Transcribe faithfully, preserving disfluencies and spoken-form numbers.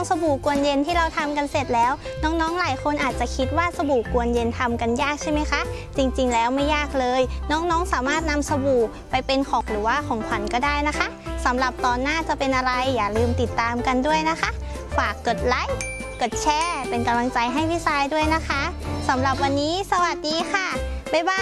สบู่กวนเย็นที่เราทำกันเสร็จแล้วน้องๆหลายคนอาจจะคิดว่าสบู่กวนเย็นทำกันยากใช่ไหมคะจริงๆแล้วไม่ยากเลยน้องๆสามารถนำสบู่ไปเป็นของหรือว่าของขวัญก็ได้นะคะสำหรับตอนหน้าจะเป็นอะไรอย่าลืมติดตามกันด้วยนะคะฝากกดไลค์กดแชร์เป็นกำลังใจให้พี่ทรายด้วยนะคะสำหรับวันนี้สวัสดีค่ะบ๊ายบาย